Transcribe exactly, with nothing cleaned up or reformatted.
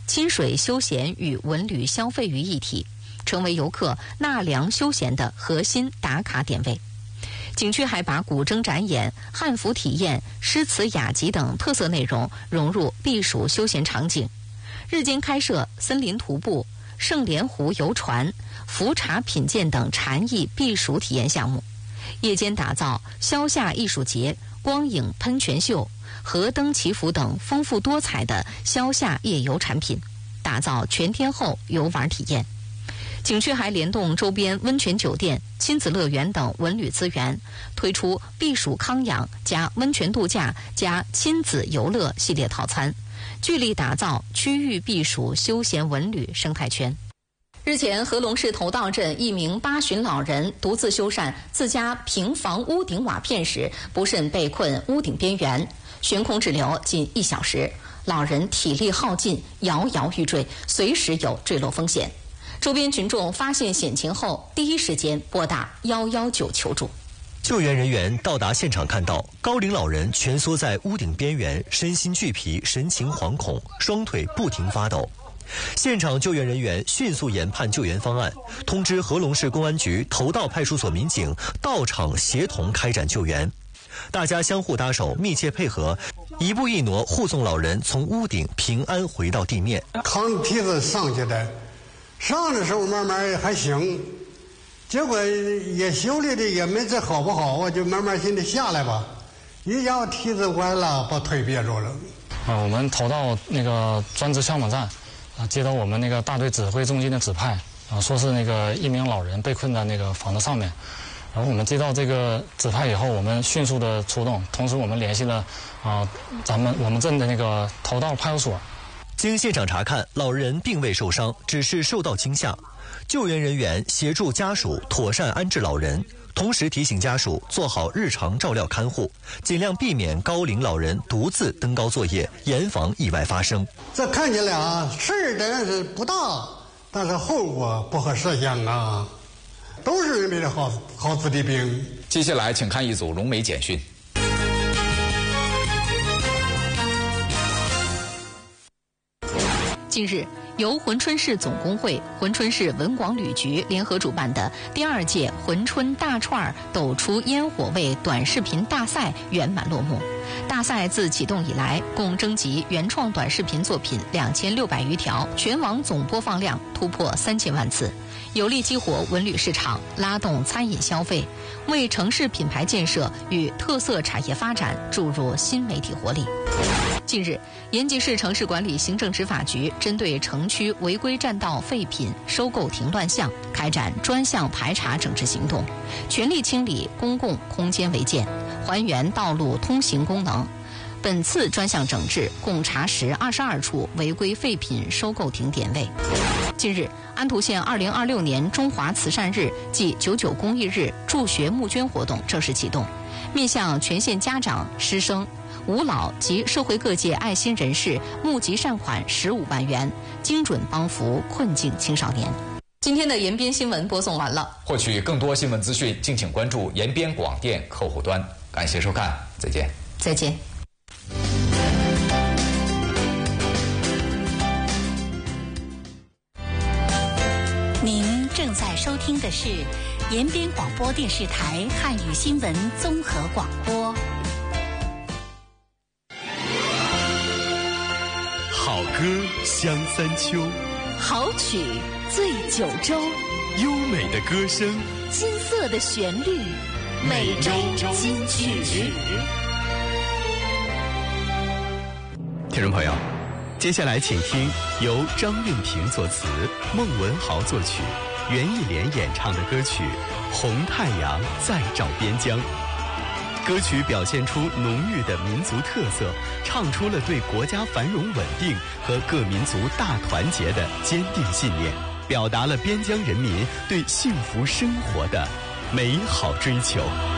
亲水休闲与文旅消费于一体，成为游客纳凉休闲的核心打卡点位。景区还把古筝展演、汉服体验、诗词雅集等特色内容融入避暑休闲场景，日间开设森林徒步、圣莲湖游船、浮茶品鉴等禅意避暑体验项目，夜间打造消夏艺术节、光影喷泉秀、河灯祈福等丰富多彩的消夏夜游产品，打造全天候游玩体验。景区还联动周边温泉酒店、亲子乐园等文旅资源，推出避暑康养加温泉度假加亲子游乐系列套餐，聚力打造区域避暑休闲文旅生态圈。日前，合龙市头道镇一名八旬老人独自修缮自家平房屋顶瓦片时，不慎被困屋顶边缘，悬空滞留近一小时，老人体力耗尽，摇摇欲坠，随时有坠落风险。周边群众发现险情后，第一时间拨打一一九求助。 救援人员到达现场，看到高龄老人蜷缩在屋顶边缘，身心俱疲，神情惶恐，双腿不停发抖。现场救援人员迅速研判救援方案，通知合龙市公安局头道派出所民警到场协同开展救援。大家相互搭手，密切配合，一步一挪护送老人从屋顶平安回到地面。 扛梯子上去的，上的时候慢慢还行，结果也修理的也没这好不好，我就慢慢寻思下来吧，一要梯子歪了，把腿憋住了。 啊，我们投到那个专职消防站，啊，接到我们那个大队指挥中心的指派，啊，说是那个一名老人被困在那个房子上面。然后我们接到这个指派以后，我们迅速的出动，同时我们联系了啊咱们我们镇的那个头道派出所。 经现场查看，老人并未受伤，只是受到惊吓。救援人员协助家属妥善安置老人，同时提醒家属做好日常照料看护，尽量避免高龄老人独自登高作业，严防意外发生。 这看起来啊，事儿真是不大，但是后果不可设想啊，都是人民的好好子弟兵。 接下来，请看一组龙梅简讯。 近日，由珲春市总工会、珲春市文广旅局联合主办的第二届珲春大串抖出烟火味短视频大赛圆满落幕。大赛自启动以来，共征集原创短视频作品两千六百余条，全网总播放量突破三千万次，有力激活文旅市场，拉动餐饮消费，为城市品牌建设与特色产业发展注入新媒体活力。近日，延吉市城市管理行政执法局针对城区违规占道废品收购停乱项，开展专项排查整治行动，全力清理公共空间违建，还原道路通行功能。本次专项整治共查实二十二处违规废品收购停点位。近日，安图县二零二六年中华慈善日暨九九公益日助学募捐活动正式启动，面向全县家长、师生、吾老及社会各界爱心人士募集善款十五万元，精准帮扶困境青少年。今天的延边新闻播送完了， 获取更多新闻资讯，敬请关注延边广电客户端。感谢收看，再见。 再见。 您正在收听的是延边广播电视台汉语新闻综合广播。 好歌香三秋， 好曲醉九州， 优美的歌声， 金色的旋律，每周金曲。 听众朋友，接下来请听由张韵平作词、孟文豪作曲、袁忆莲演唱的歌曲《红太阳再照边疆》。歌曲表现出浓郁的民族特色，唱出了对国家繁荣稳定和各民族大团结的坚定信念，表达了边疆人民对幸福生活的美好追求。